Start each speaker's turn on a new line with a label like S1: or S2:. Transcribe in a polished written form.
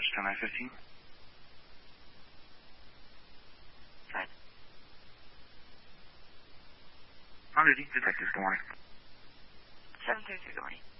S1: dispatch 10915.
S2: Right.
S1: On duty, detectives, good morning.
S2: 733, good morning.